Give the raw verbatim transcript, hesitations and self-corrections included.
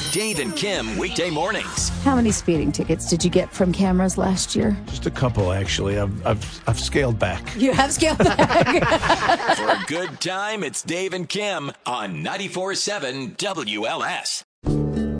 Dave and Kim, weekday mornings. How many speeding tickets did you get from cameras last year? Just a couple, actually. I've I've, I've scaled back. You have scaled back. For a good time, it's Dave and Kim on ninety-four point seven W L S.